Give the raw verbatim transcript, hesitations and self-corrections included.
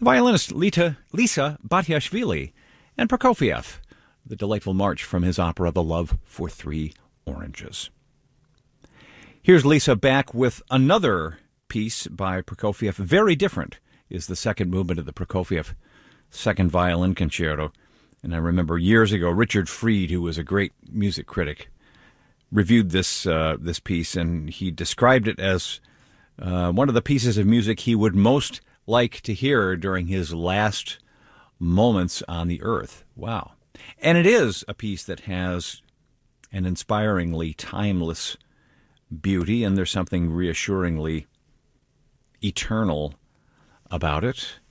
violinist Lita, Lisa Batiashvili, and Prokofiev, the delightful march from his opera The Love for Three Oranges. Here's Lisa back with another piece by Prokofiev. Very different is the second movement of the Prokofiev Second Violin Concerto. And I remember years ago, Richard Fried, who was a great music critic, reviewed this uh, this piece, and he described it as uh, one of the pieces of music he would most like to hear during his last moments on the earth. Wow. And it is a piece that has an inspiringly timeless beauty, and there's something reassuringly eternal about it.